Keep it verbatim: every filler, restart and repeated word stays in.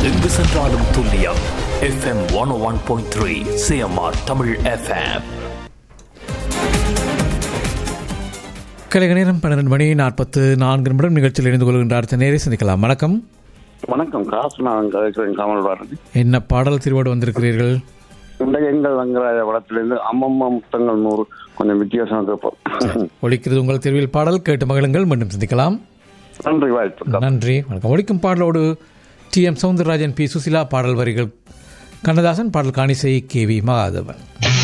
எங்கு சென்றாலும் துல்லியம். FM one one point three CMR Tamil FM. கலைக நேரம் பன்னிரண்டு மணி நாற்பத்து நான்கு நிமிடம். நிகழ்ச்சியில் இணைந்து கொள்கின்ற நேரே சந்திக்கலாம். வணக்கம். வணக்கம். காசு நான் கதைக்கிறேன். காமல் பாரதி. என்ன பாடல் திருவோடு வந்திருக்கிறீர்கள்? இந்த எங்கள் வெங்கராஜ படத்திலிருந்து அம்மம்மா முத்தங்கள் நூறு கொஞ்சம் வித்தியாசம் கேட்போம். ஒழிக்கிறது உங்கள் திருவியல் பாடல். கேட்டு மகிழுங்கள். மீண்டும் சந்திக்கலாம். நன்றி. வாய்ப்பு. நன்றி. வணக்கம். ஒழிக்கும் பாடலோடு D M Soundararajan, B Susheela. பாடல் வரிகள் கண்ணதாசன். பாடல் காணிசை கே வி மகாதேவன்.